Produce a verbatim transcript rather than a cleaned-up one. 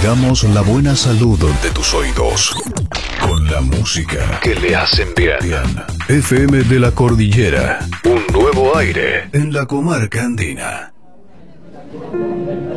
cuidamos la buena salud de tus oídos con la música que le hacen bien. F M de la Cordillera, un nuevo aire en la comarca andina.